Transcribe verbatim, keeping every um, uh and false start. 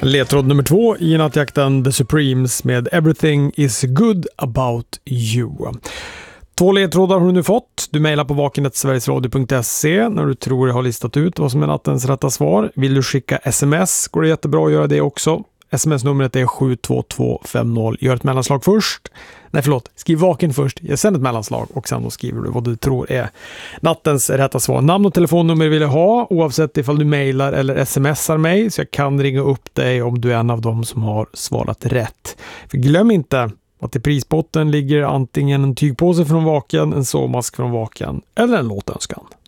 Ledtråd nummer två i nattjakten The Supremes med Everything is good about you. Två ledtrådar har du nu fått. Du mejlar på vaken snabel-a sverigesradio punkt se när du tror jag har listat ut vad som är nattens rätta svar. Vill du skicka sms går det jättebra att göra det också. Sms-numret är sju två två fem noll. Gör ett mellanslag först. Nej förlåt, skriv vaken först. Jag sänder ett mellanslag och sen då skriver du vad du tror är nattens rätta svar. Namn och telefonnummer vill jag ha oavsett ifall du mejlar eller smsar mig, så jag kan ringa upp dig om du är en av dem som har svarat rätt. För glöm inte att i prispotten ligger antingen en tygpåse från Vaken, en sovmask från Vaken eller en låtönskan.